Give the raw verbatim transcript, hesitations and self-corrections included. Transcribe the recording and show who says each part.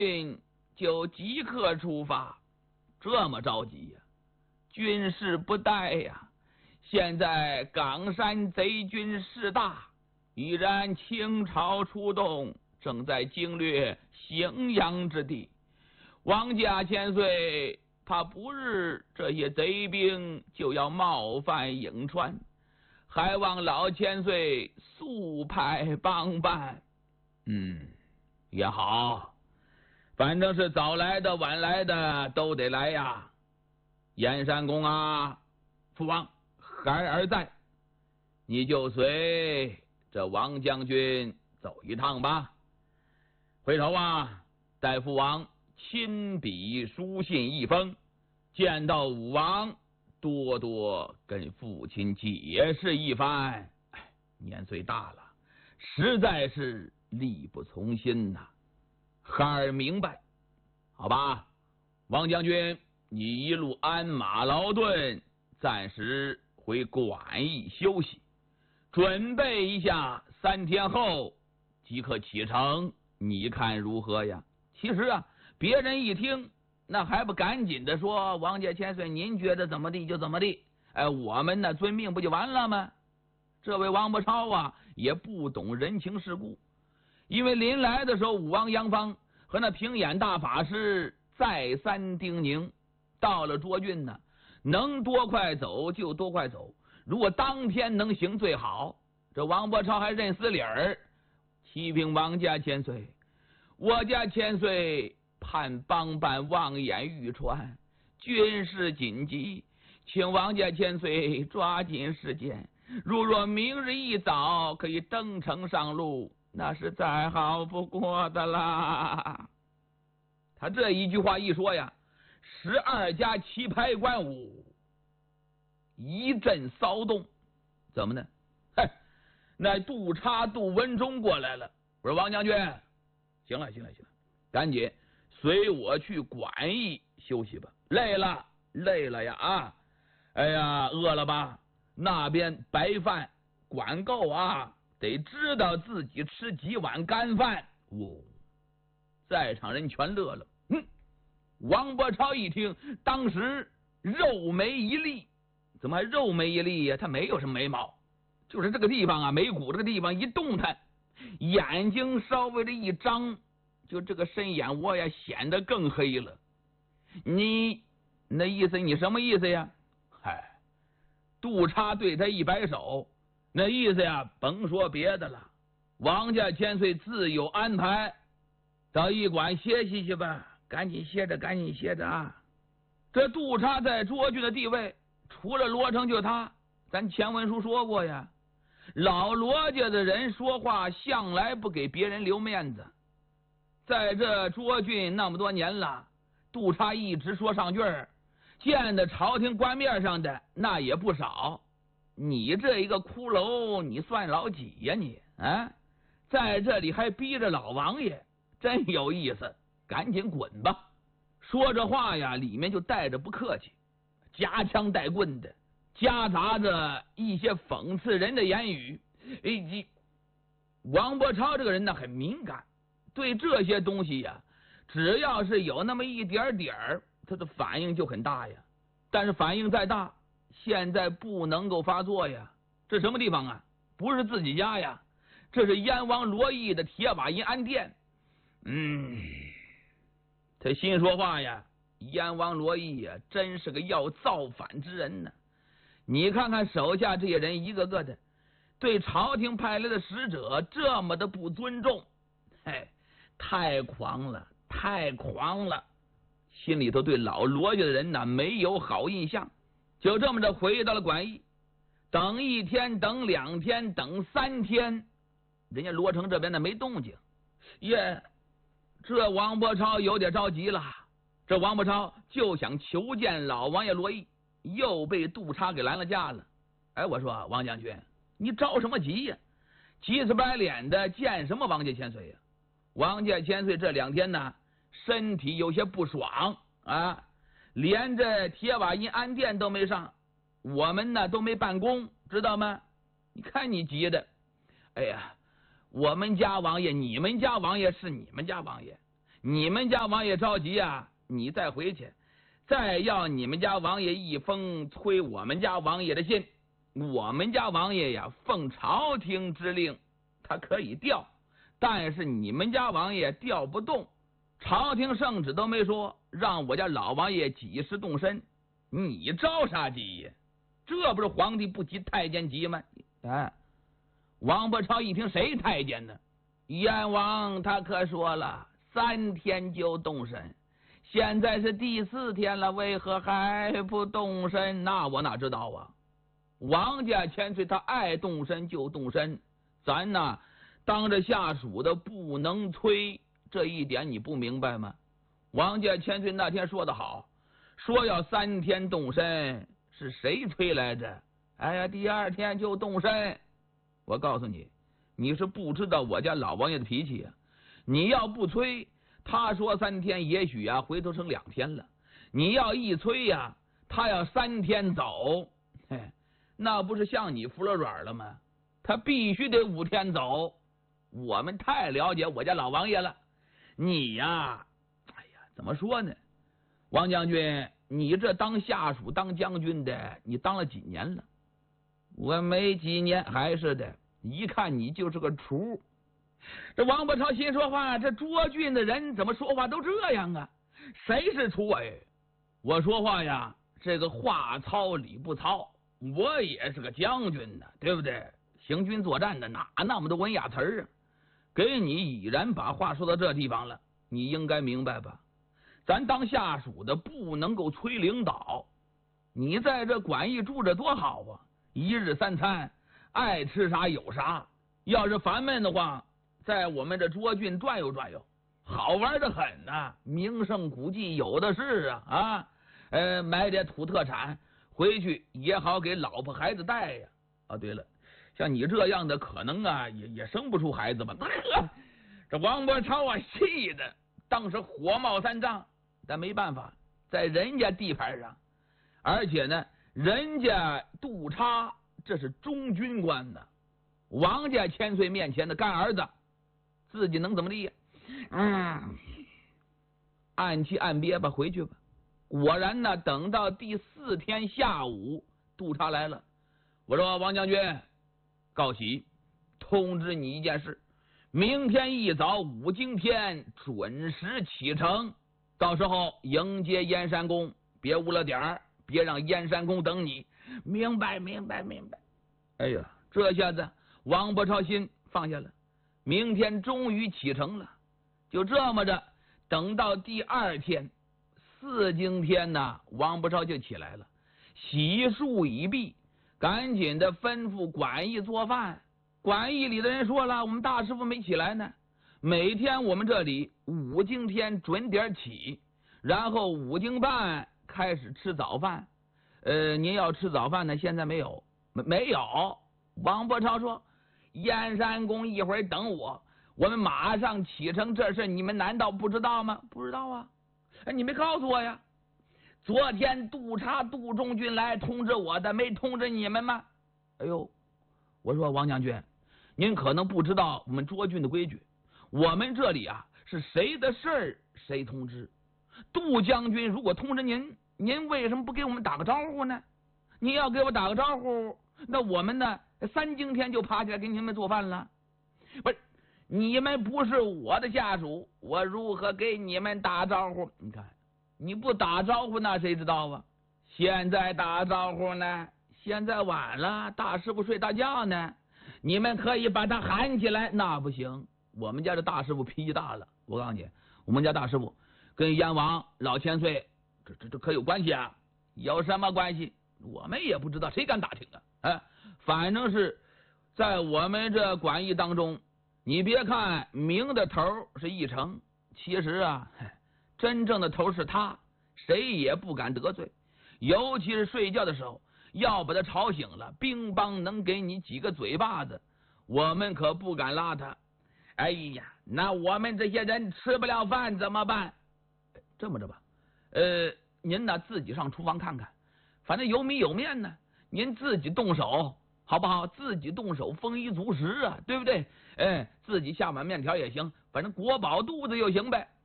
Speaker 1: 军就即刻出发。这么着急呀、啊？军事不待呀！现在冈山贼军势大，已然倾巢出动，正在经略荥阳之地。王家千岁怕不日这些贼兵就要冒犯颍川，还望老千岁速派帮办。嗯，也好，反正是早来的晚来的都得来呀。燕山公啊，父王孩儿在，你就随这王将军走一趟吧。回头啊，待父王亲笔书信一封，见到武王，多多跟父亲解释一番。哎，年岁大了，实在是力不从心呐、啊。孩儿明白，好吧，王将军，你一路鞍马劳顿，暂时回馆驿休息，准备一下，三天后即可启程，你看如何呀？其实啊，别人一听，那还不赶紧的说，王家千岁，您觉得怎么地就怎么地，哎，我们呢遵命不就完了吗？这位王伯超啊，也不懂人情世故，因为临来的时候，武王杨方和那平眼大法师再三叮咛，到了涿郡呢，能多快走就多快走，如果当天能行最好。这王伯超还认死理儿，启禀王家千岁，我家千岁盼帮办望眼欲穿，军事紧急，请王家千岁抓紧时间。如若明日一早可以登城上路，那是再好不过的啦。他这一句话一说呀，十二家棋牌官武一阵骚动。怎么呢？嘿，那杜叉杜文忠过来了。我说王将军，行了行了行了，赶紧随我去馆驿休息吧。累了累了呀啊！哎呀，饿了吧？那边白饭管够啊，得知道自己吃几碗干饭。哦，在场人全乐了。嗯，王伯超一听，当时肉眉一立。怎么还肉眉一立呀？他没有什么眉毛，就是这个地方啊，眉骨这个地方一动弹，眼睛稍微的一张，就这个深眼窝呀显得更黑了。你那意思，你什么意思呀？嗨，杜叉对他一摆手，那意思呀，甭说别的了，王家千岁自有安排，到驿馆歇息去吧，赶紧歇着，赶紧歇着啊！这杜叉在涿郡的地位，除了罗成就他，咱前文书说过呀，老罗家的人说话向来不给别人留面子，在这涿郡那么多年了，杜叉一直说上句儿，见的朝廷官面上的那也不少。你这一个骷髅，你算老几呀你啊？在这里还逼着老王爷，真有意思，赶紧滚吧！说这话呀，里面就带着不客气，夹枪带棍的，夹杂着一些讽刺人的言语。哎，王伯超这个人呢很敏感，对这些东西呀，只要是有那么一点点儿，他的反应就很大呀。但是反应再大，现在不能够发作呀。这什么地方啊？不是自己家呀，这是燕王罗毅的铁瓦银安殿。嗯，他心说话呀，燕王罗毅呀，真是个要造反之人呢。你看看手下这些人，一个个的对朝廷派来的使者这么的不尊重，嘿，太狂了，太狂了。心里头对老罗家的人呢没有好印象。就这么着回到了馆驿，等一天，等两天，等三天，人家罗成这边呢没动静。耶，这王伯超有点着急了。这王伯超就想求见老王爷罗毅，又被杜叉给拦了架了。哎，我说王将军，你着什么急呀？急赤白脸的见什么王家千岁呀？王家千岁这两天呢身体有些不爽啊，连这铁瓦银安殿都没上，我们呢都没办公，知道吗？你看你急的，哎呀，我们家王爷，你们家王爷是你们家王爷， 你们家王爷着急啊，你再回去，再要你们家王爷一封催我们家王爷的信。我们家王爷呀，奉朝廷之令，他可以调，但是你们家王爷调不动。朝廷圣旨都没说，让我家老王爷几时动身，你着啥急呀？这不是皇帝不急太监急吗？哎，王伯超一听，谁太监呢？燕王他可说了，三天就动身，现在是第四天了，为何还不动身？那我哪知道啊？王家千岁他爱动身就动身，咱呢当着下属的不能催，这一点你不明白吗？王家千岁那天说得好，说要三天动身，是谁催来着？哎呀，第二天就动身。我告诉你，你是不知道我家老王爷的脾气啊！你要不催，他说三天，也许啊回头成两天了。你要一催呀、啊，他要三天走，嘿，那不是像你服了软了吗？他必须得五天走。我们太了解我家老王爷了。你呀，哎呀，怎么说呢？王将军，你这当下属当将军的，你当了几年了？我没几年，还是的，一看你就是个厨。这王伯超心说话，这涿郡的人怎么说话都这样啊？谁是厨哎？我说话呀，这个话糙理不糙，我也是个将军呢，对不对？行军作战的哪那么多文雅词儿啊？给你已然把话说到这地方了，你应该明白吧？咱当下属的不能够催领导，你在这馆驿住着多好啊！一日三餐，爱吃啥有啥。要是烦闷的话，在我们这涿郡转悠转悠，好玩的很呐、啊，名胜古迹有的是啊啊！呃，买点土特产回去也好给老婆孩子带呀。啊，对了，像你这样的可能啊，也也生不出孩子吧？这王伯超啊，气的当时火冒三丈，但没办法，在人家地盘上，而且呢，人家杜叉这是中军官呢，王家千岁面前的干儿子，自己能怎么地呀？嗯，按气按憋吧，回去吧。果然呢，等到第四天下午，杜叉来了。我说王将军，告喜，通知你一件事，明天一早五更天准时启程，到时候迎接燕山公，别误了点儿，别让燕山公等你。明白，明白，明白。哎呀，这下子王伯超心放下了，明天终于启程了。就这么着，等到第二天四更天呢，王伯超就起来了，洗漱已毕，赶紧的吩咐馆驿做饭。馆驿里的人说了，我们大师傅没起来呢。每天我们这里五更天准点起，然后五更半开始吃早饭。呃，您要吃早饭呢？现在没有，没没有。王伯超说：“燕山公一会儿等我，我们马上启程。这事你们难道不知道吗？”不知道啊，哎，你没告诉我呀。昨天督察杜中军来通知我的，没通知你们吗？哎呦，我说王将军，您可能不知道我们涿郡的规矩，我们这里啊是谁的事儿谁通知。杜将军如果通知您，您为什么不给我们打个招呼呢？您要给我打个招呼，那我们呢三更天就爬起来给你们做饭了。不是，你们不是我的下属，我如何给你们打招呼？你看，你不打招呼，那谁知道啊？现在打招呼呢？现在晚了，大师傅睡大觉呢。你们可以把他喊起来。那不行，我们家的大师傅脾气大了。我告诉你，我们家大师傅跟燕王老千岁这这这可有关系啊？有什么关系？我们也不知道，谁敢打听啊？哎，反正是在我们这馆驿当中，你别看明的头是一成，其实啊，真正的头是他，谁也不敢得罪。尤其是睡觉的时候，要把他吵醒了，乒乓能给你几个嘴巴子，我们可不敢拉他。哎呀，那我们这些人吃不了饭怎么办？这么着吧，呃，您呢自己上厨房看看，反正有米有面呢，您自己动手好不好？自己动手丰衣足食啊，对不对？哎，自己下碗面条也行，反正裹饱肚子就行呗。